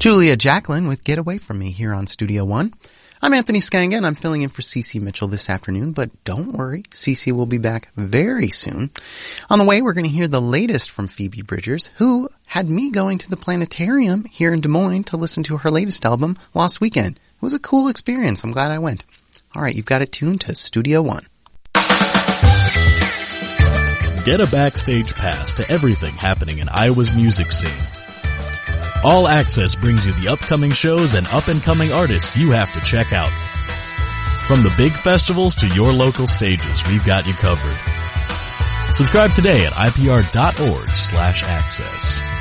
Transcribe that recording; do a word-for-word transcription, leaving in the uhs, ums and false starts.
Julia Jacqueline with Get Away From Me here on Studio One. I'm Anthony Skanga and I'm filling in for Cece Mitchell this afternoon, but don't worry, Cece will be back very soon. On the way, we're going to hear the latest from Phoebe Bridgers, who had me going to the planetarium here in Des Moines to listen to her latest album, Lost Weekend. It was a cool experience. I'm glad I went. All right, you've got it tuned to Studio One. Get a backstage pass to everything happening in Iowa's music scene. All Access brings you the upcoming shows and up-and-coming artists you have to check out. From the big festivals to your local stages, we've got you covered. Subscribe today at I P R dot org slash access.